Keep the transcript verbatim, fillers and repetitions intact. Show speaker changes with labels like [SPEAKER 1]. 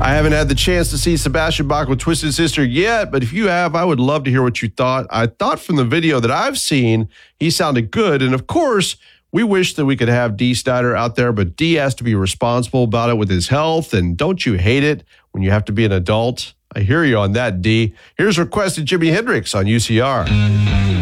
[SPEAKER 1] I haven't had the chance to see Sebastian Bach with Twisted Sister yet, but if you have, I would love to hear what you thought. I thought from the video that I've seen, he sounded good. And of course, we wish that we could have Dee Snider out there, but Dee has to be responsible about it with his health. And don't you hate it when you have to be an adult? I hear you on that, Dee. Here's Requested Jimi Hendrix on U C R.